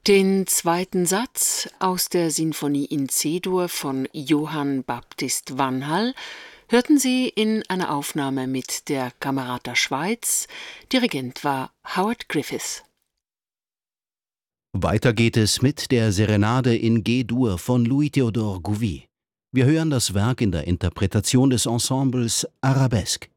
Den zweiten Satz aus der Sinfonie in C-Dur von Johann Baptist Vanhal hörten Sie in einer Aufnahme mit der Camerata Schweiz. Dirigent war Howard Griffiths. Weiter geht es mit der Serenade in G-Dur von Louis-Théodore Gouvy. Wir hören das Werk in der Interpretation des Ensembles Arabesque.